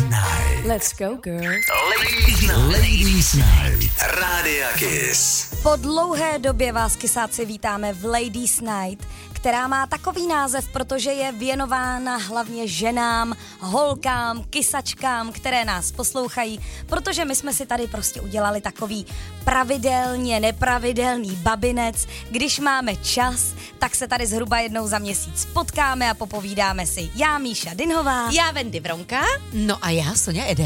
Night. Let's go, girl. Ladies Night. Rádia Kiss. Po dlouhé době vás, kysáci, vítáme v Ladies Night, která má takový název, protože je věnována hlavně ženám, holkám, kysačkám, které nás poslouchají, protože my jsme si tady prostě udělali takový pravidelně nepravidelný babinec. Když máme čas, tak se tady zhruba jednou za měsíc potkáme a popovídáme si. Já Míša Dinhová. Já Wendy Vronka. No a já Sonja Ede.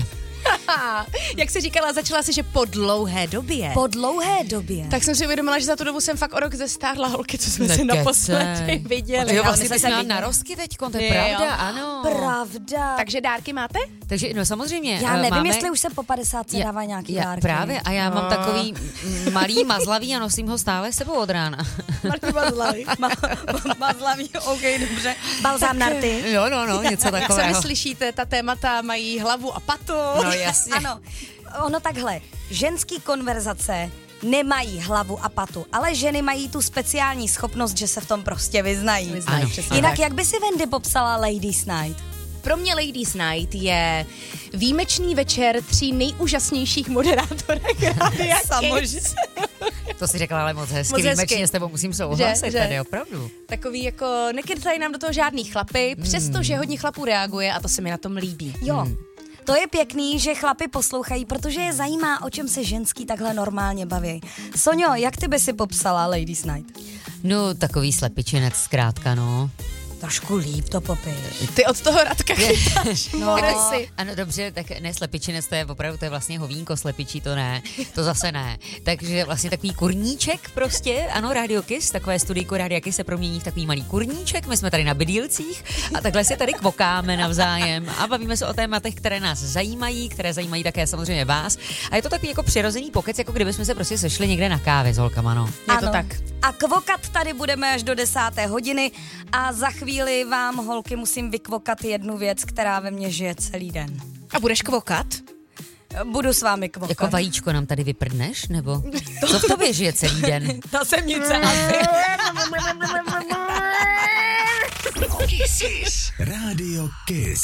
Jak jsi říkala, začala si, že po dlouhé době. Po dlouhé době. Tak jsem si uvědomila, že za tu dobu jsem fakt o rok zestárla holky, co jsme si naposledy viděli. Jo, vlastně ty jsi měla narostky teďko, to je pravda, ano. Pravda. Takže dárky máte? Takže, no samozřejmě. Já nevím, máme... jestli už se po 50 dává nějaký dárky. Právě, a já mám takový malý mazlavý a nosím ho stále s sebou od rána. Marky mazlavý. Mazlavý, OK, dobře. Balzám na rty. Jo, něco Jak takového. sami slyšíte, ta témata mají hlavu a patu. No jasně. Ano, ono takhle, ženský konverzace nemají hlavu a patu, ale ženy mají tu speciální schopnost, že se v tom prostě vyznají. Ano, Jinak jak by si Wendy popsala Ladies Night? Pro mě Ladies Night je výjimečný večer 3 nejúžasnějších moderátorek Rádia Kiss. To si řekla ale moc hezky, Moc hezky. výjimečně s tebou musím souhlasit Že? tady, opravdu. Takový jako, nekrytají nám do toho žádný chlapy, přestože hodně chlapů reaguje a to se mi na tom líbí. Jo. To je pěkný, že chlapi poslouchají, protože je zajímá, o čem se ženský takhle normálně baví. Sonjo, jak ty by si popsala Ladies Night? No, takový slepičinec zkrátka, no. Trošku líp to popij. Ty od toho Radka chytáš. No. Ano, dobře, tak ne slepičinec, to je opravdu, to je vlastně hovínko slepičí, to ne, to zase ne. Takže vlastně takový kurníček prostě, ano, Radio Kiss, takové studijko Radio Kiss se promění v takový malý kurníček, my jsme tady na bydýlcích a takhle si tady kvokáme navzájem a bavíme se o tématech, které nás zajímají, které zajímají také samozřejmě vás. A je to takový jako přirozený pokec, jako kdybychom se prostě sešli někde na kávě s holkama, no. Je to tak. A kvokat tady budeme až do 10. hodiny a za chvíli vám, holky, musím vykvokat jednu věc, která ve mně žije celý den. A budeš kvokat? Budu s vámi kvokat. Jako vajíčko nám tady vyprdneš, nebo co v tobě žije celý den? Ta semnice asi. Kiss. Rádio Kiss.